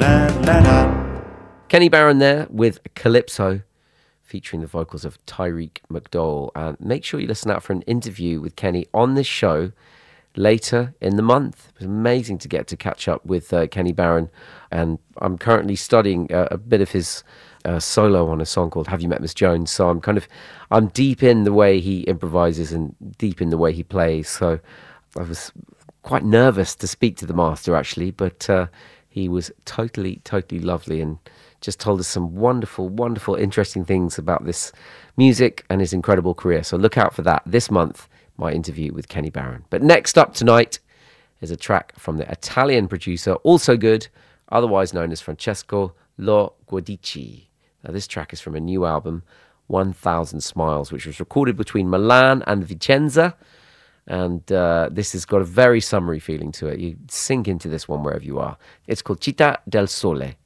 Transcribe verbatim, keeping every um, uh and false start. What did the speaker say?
Kenny Barron there with Calypso, featuring the vocals of Tyreek McDowell. And make sure you listen out for an interview with Kenny on this show later in the month. It was amazing to get to catch up with uh, Kenny Barron, and I'm currently studying uh, a bit of his uh, solo on a song called Have You Met Miss Jones, so I'm kind of I'm deep in the way he improvises and deep in the way he plays, so I was quite nervous to speak to the master actually, but uh, he was totally totally lovely and just told us some wonderful wonderful interesting things about this music and his incredible career. So look out for that this month, my interview with Kenny Barron. But next up tonight is a track from the Italian producer, also good, otherwise known as Francesco Lo Guadici. Now, this track is from a new album, one thousand Smiles, which was recorded between Milan and Vicenza. And uh, this has got a very summery feeling to it. You sink into this one wherever you are. It's called Città del Sole.